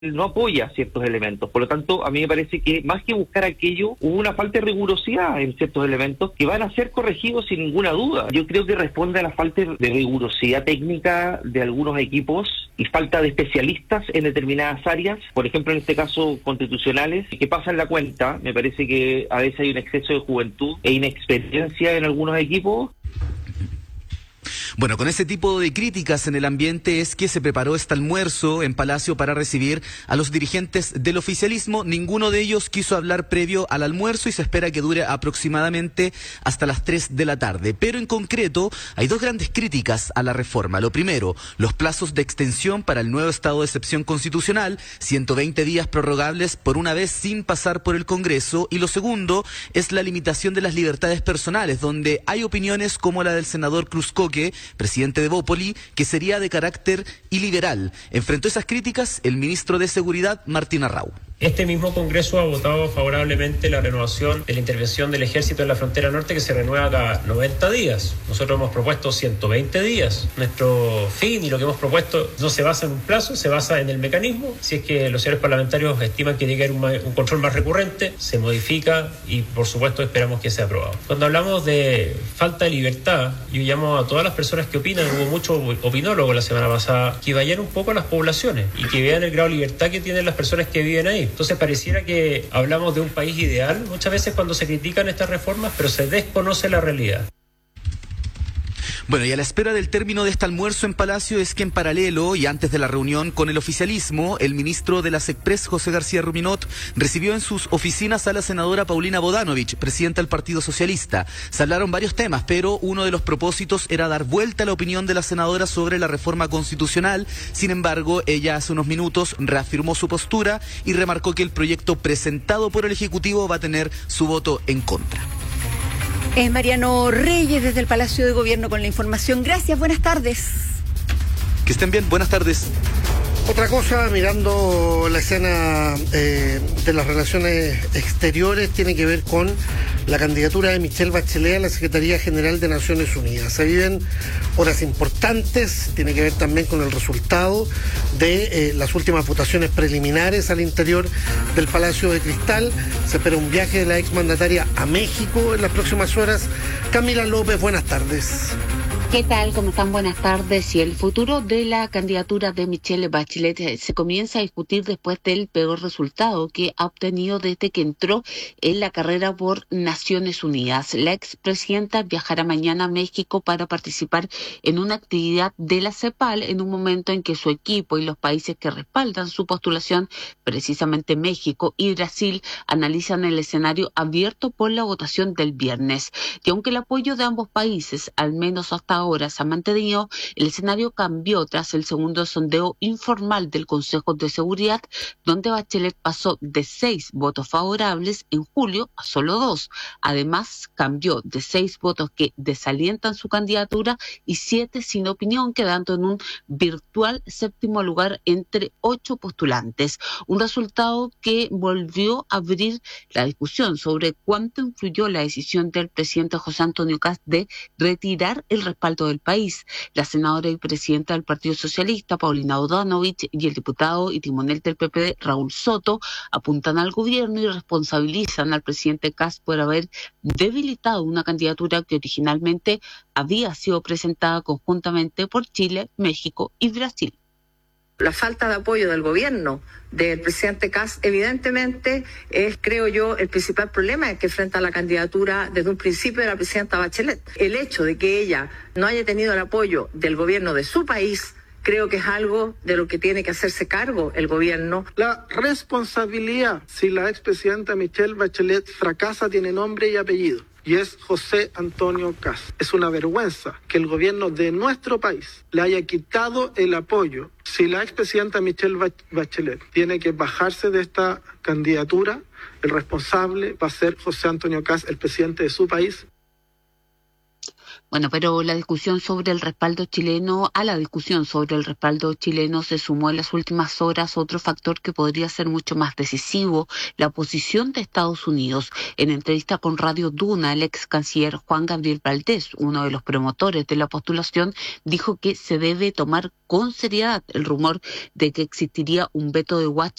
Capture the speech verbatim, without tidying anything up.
no apoya ciertos elementos. Por lo tanto, a mí me parece que más que buscar aquello, hubo una falta de rigurosidad en ciertos elementos que van a ser corregidos sin ninguna duda. Yo creo que responde a la falta de rigurosidad técnica de algunos equipos y falta de especialistas en determinadas áreas, por ejemplo en este caso constitucionales, que pasan la cuenta. Me parece que a veces hay un exceso de juventud e inexperiencia en algunos equipos. Bueno, con ese tipo de críticas en el ambiente es que se preparó este almuerzo en Palacio para recibir a los dirigentes del oficialismo. Ninguno de ellos quiso hablar previo al almuerzo y se espera que dure aproximadamente hasta las tres de la tarde. Pero en concreto hay dos grandes críticas a la reforma. Lo primero, los plazos de extensión para el nuevo estado de excepción constitucional, ciento veinte días prorrogables por una vez sin pasar por el Congreso. Y lo segundo es la limitación de las libertades personales, donde hay opiniones como la del senador Cruzcoque, presidente de Bópoli, que sería de carácter iliberal. Enfrentó esas críticas el ministro de Seguridad, Martín Arrau. Este mismo Congreso ha votado favorablemente la renovación de la intervención del Ejército en la frontera norte, que se renueva cada noventa días. Nosotros hemos propuesto ciento veinte días. Nuestro fin y lo que hemos propuesto no se basa en un plazo, se basa en el mecanismo. Si es que los señores parlamentarios estiman que tiene que haber un, un control más recurrente, se modifica y por supuesto esperamos que sea aprobado. Cuando hablamos de falta de libertad, yo llamo a todas las personas que opinan, hubo muchos opinólogos la semana pasada, que vayan un poco a las poblaciones y que vean el grado de libertad que tienen las personas que viven ahí. Entonces pareciera que hablamos de un país ideal muchas veces cuando se critican estas reformas, pero se desconoce la realidad. Bueno, y a la espera del término de este almuerzo en Palacio es que en paralelo y antes de la reunión con el oficialismo, el ministro de la SECPRES, José García Ruminot, recibió en sus oficinas a la senadora Paulina Bodanovich, presidenta del Partido Socialista. Se hablaron varios temas, pero uno de los propósitos era dar vuelta a la opinión de la senadora sobre la reforma constitucional. Sin embargo, ella hace unos minutos reafirmó su postura y remarcó que el proyecto presentado por el Ejecutivo va a tener su voto en contra. Es Mariano Reyes desde el Palacio de Gobierno con la información. Gracias, buenas tardes. Que estén bien, buenas tardes. Otra cosa, mirando la escena eh, de las relaciones exteriores, tiene que ver con la candidatura de Michelle Bachelet a la Secretaría General de Naciones Unidas. Se viven horas importantes, tiene que ver también con el resultado de eh, las últimas votaciones preliminares al interior del Palacio de Cristal. Se espera un viaje de la exmandataria a México en las próximas horas. Camila López, buenas tardes. ¿Qué tal? ¿Cómo están? Buenas tardes. Y el futuro de la candidatura de Michelle Bachelet se comienza a discutir después del peor resultado que ha obtenido desde que entró en la carrera por Naciones Unidas. La expresidenta viajará mañana a México para participar en una actividad de la CEPAL en un momento en que su equipo y los países que respaldan su postulación, precisamente México y Brasil, analizan el escenario abierto por la votación del viernes. Y aunque el apoyo de ambos países, al menos hasta ahora, se ha mantenido, el escenario cambió tras el segundo sondeo informal del Consejo de Seguridad, donde Bachelet pasó de seis votos favorables en julio a solo dos. Además, cambió de seis votos que desalientan su candidatura y siete sin opinión, quedando en un virtual séptimo lugar entre ocho postulantes. Un resultado que volvió a abrir la discusión sobre cuánto influyó la decisión del presidente José Antonio Kast de retirar el respaldo del país. La senadora y presidenta del Partido Socialista, Paulina Bodanovich, y el diputado y timonel del P P D, Raúl Soto, apuntan al gobierno y responsabilizan al presidente Kast por haber debilitado una candidatura que originalmente había sido presentada conjuntamente por Chile, México y Brasil. La falta de apoyo del gobierno del presidente Kast evidentemente es, creo yo, el principal problema que enfrenta la candidatura desde un principio de la presidenta Bachelet. El hecho de que ella no haya tenido el apoyo del gobierno de su país, creo que es algo de lo que tiene que hacerse cargo el gobierno. La responsabilidad, si la expresidenta Michelle Bachelet fracasa, tiene nombre y apellido. Y es José Antonio Kast. Es una vergüenza que el gobierno de nuestro país le haya quitado el apoyo. Si la expresidenta Michelle Bachelet tiene que bajarse de esta candidatura, el responsable va a ser José Antonio Kast, el presidente de su país. Bueno, pero la discusión sobre el respaldo chileno, a la discusión sobre el respaldo chileno se sumó en las últimas horas otro factor que podría ser mucho más decisivo, la posición de Estados Unidos. En entrevista con Radio Duna, el ex canciller Juan Gabriel Valdés, uno de los promotores de la postulación, dijo que se debe tomar con seriedad el rumor de que existiría un veto de Washington